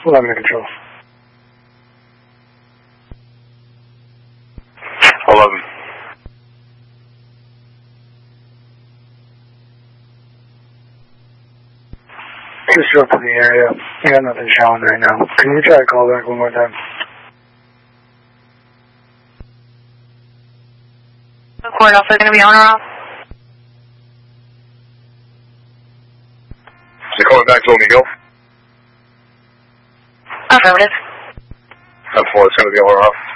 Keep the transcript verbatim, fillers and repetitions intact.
eleven to control. eleven. Just drove to the area. I got nothing showing right now. Can you try to call back one more time? Court also going to be on or off? You calling back to O'Neill? Affirmative. ten four, it's going to be on or off.